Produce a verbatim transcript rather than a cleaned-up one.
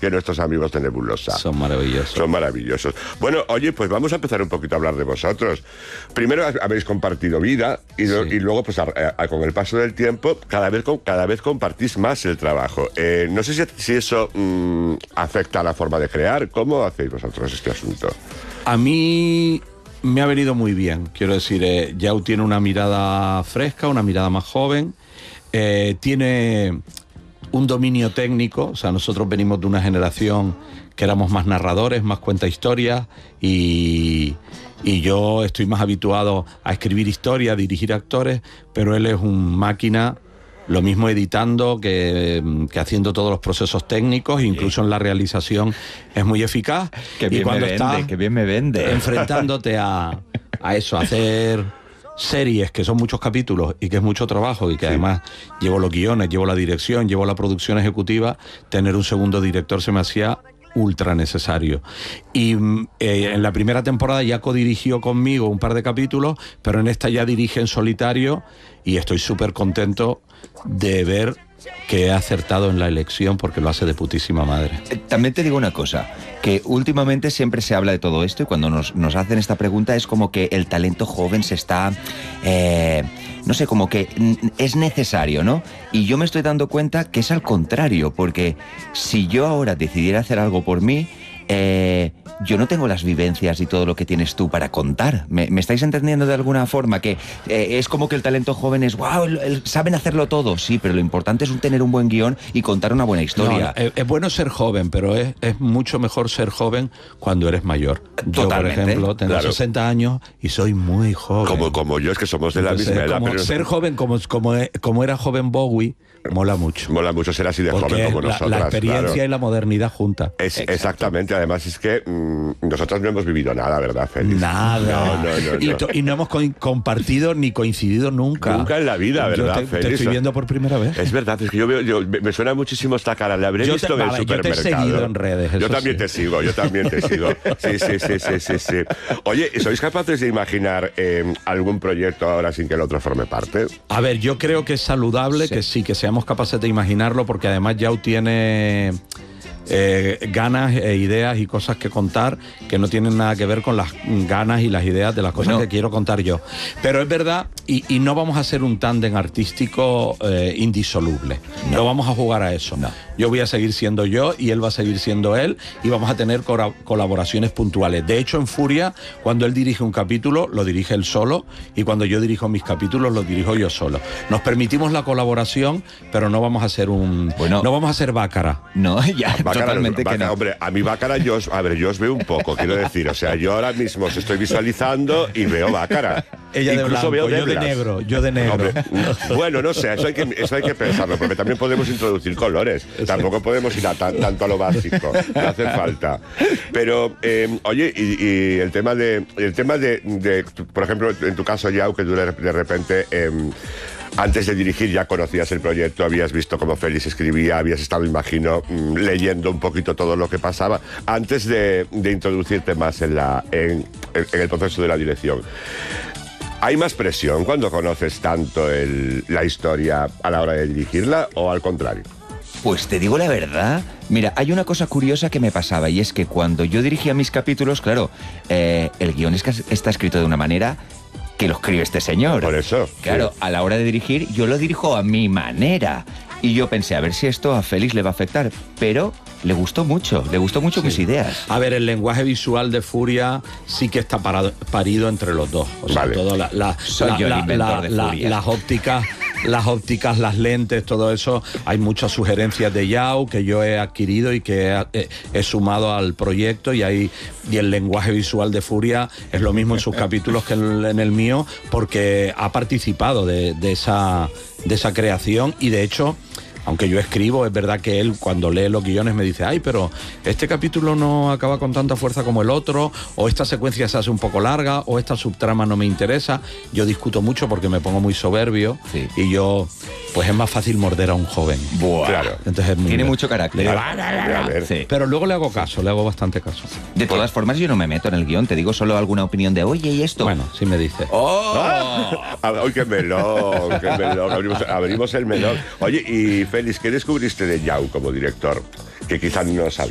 que nuestros amigos de Nebulosa. Son maravillosos. Son maravillosos. Bueno, oye, pues vamos a empezar un poquito a hablar de vosotros. Primero habéis compartido vida y, sí. y luego, pues a, a, con el paso del tiempo, cada vez, cada vez compartís más el trabajo. Eh, no sé si, si eso mmm, afecta a la forma de crear. ¿Cómo hacéis vosotros este asunto? A mí me ha venido muy bien. Quiero decir, eh, Yao tiene una mirada fresca, una mirada más joven. Eh, tiene un dominio técnico, o sea, nosotros venimos de una generación que éramos más narradores, más cuenta historias, y, y yo estoy más habituado a escribir historias, a dirigir actores, pero él es un máquina, lo mismo editando que, que haciendo todos los procesos técnicos, incluso en la realización es muy eficaz. Que bien y cuando me vende, estás que bien me vende. enfrentándote a, a eso, a hacer series que son muchos capítulos y que es mucho trabajo y que sí. además llevo los guiones, llevo la dirección, llevo la producción ejecutiva, tener un segundo director se me hacía ultra necesario. Y eh, en la primera temporada ya codirigió conmigo un par de capítulos, pero en esta ya dirige en solitario y estoy súper contento de ver que he acertado en la elección porque lo hace de putísima madre. También te digo una cosa, que últimamente siempre se habla de todo esto y cuando nos, nos hacen esta pregunta es como que el talento joven se está, eh, no sé, como que es necesario, ¿no? Y yo me estoy dando cuenta que es al contrario, porque si yo ahora decidiera hacer algo por mí, eh, yo no tengo las vivencias y todo lo que tienes tú para contar. ¿Me, me estáis entendiendo de alguna forma? Que eh, es como que el talento joven es, wow, el, el, saben hacerlo todo. Sí, pero lo importante es tener un buen guión y contar una buena historia. No, es, es bueno ser joven, pero es, es mucho mejor ser joven cuando eres mayor. Yo, Totalmente, por ejemplo, tengo claro. sesenta años y soy muy joven. Como, como yo, es que somos de la Entonces, misma edad. Como pero ser no... joven como, como, como era joven Bowie, mola mucho. Mola mucho ser así de Porque joven como la, nosotros. la experiencia claro. y la modernidad juntas. Es, exactamente, además es que mmm, nosotros no hemos vivido nada, ¿verdad, Félix? Nada. No, no, no, y, no. to, y no hemos co compartido ni coincidido nunca. Nunca en la vida, ¿verdad, yo te, Félix? te estoy viendo por primera vez. Es verdad, es que yo veo, yo, me suena muchísimo esta cara, le habré yo visto te, en el vale, supermercado. Yo te he seguido en redes. Yo también sí. te sigo, yo también te sigo. Sí, sí, sí, sí, sí, sí. Oye, ¿sois capaces de imaginar eh, algún proyecto ahora sin que el otro forme parte? A ver, yo creo que es saludable sí. que sí, que seamos capaces de imaginarlo, porque además Yao tiene eh, ganas e ideas y cosas que contar que no tienen nada que ver con las ganas y las ideas de las cosas bueno. que quiero contar yo. Pero es verdad, y, y no vamos a hacer un tándem artístico eh, indisoluble. No. no vamos a jugar a eso. No. Yo voy a seguir siendo yo y él va a seguir siendo él y vamos a tener co colaboraciones puntuales. De hecho, en Furia, cuando él dirige un capítulo, lo dirige él solo, y cuando yo dirijo mis capítulos, lo dirijo yo solo. Nos permitimos la colaboración, pero no vamos a hacer un... Bueno, no vamos a hacer bácara. No, ya, Bácara, totalmente bácara, que no. Hombre, a mí bácara, yo, a ver, yo os veo un poco, quiero decir, o sea, yo ahora mismo os estoy visualizando y veo bácara. Ella de Incluso blanco, veo yo de negro, yo de negro. Hombre, bueno, no sé, eso hay, que, eso hay que pensarlo, porque también podemos introducir colores. Tampoco podemos ir a tan, tanto a lo básico, no hace falta. Pero, eh, oye, y, y el tema de, el tema de, de, por ejemplo, en tu caso, Yao, que tú de, de repente... Eh, antes de dirigir ya conocías el proyecto, habías visto cómo Félix escribía, habías estado, imagino, leyendo un poquito todo lo que pasaba antes de, de introducirte más en, la, en, en el proceso de la dirección. ¿Hay más presión cuando conoces tanto el, la historia a la hora de dirigirla o al contrario? Pues te digo la verdad, mira, hay una cosa curiosa que me pasaba y es que cuando yo dirigía mis capítulos, claro, eh, el guión es que está escrito de una manera... que lo escribe este señor. Por eso. Claro, sí. a la hora de dirigir, yo lo dirijo a mi manera. Y yo pensé, a ver si esto a Félix le va a afectar. Pero le gustó mucho, le gustó mucho sí. mis ideas. A ver, el lenguaje visual de Furia sí que está parado, parido entre los dos. O sea, vale. todo la, la, Soy la, yo el la, inventor la, de la, Furia. las ópticas... Las ópticas, las lentes, todo eso, hay muchas sugerencias de Yao que yo he adquirido y que he, he, he sumado al proyecto, y, hay, y el lenguaje visual de Furia es lo mismo en sus capítulos que en, en el mío, porque ha participado de, de, esa, de esa creación. Y de hecho, aunque yo escribo, es verdad que él cuando lee los guiones me dice, ay, pero este capítulo no acaba con tanta fuerza como el otro, o esta secuencia se hace un poco larga, o esta subtrama no me interesa. Yo discuto mucho porque me pongo muy soberbio, sí. y yo, pues es más fácil morder a un joven. Buah. Claro. Entonces, tiene bien. mucho carácter. Digo, ah, ah, ah, sí. Pero luego le hago caso, le hago bastante caso. De todas formas, yo no me meto en el guión, te digo solo alguna opinión de, oye, ¿y esto? Bueno, sí me dice. ¡Oh! ¡Ah! ¡Ay, qué melón! ¡Qué melón! Abrimos, abrimos el melón. Oye, y Félix, ¿qué descubriste de Yao como director? Que quizás no sabes.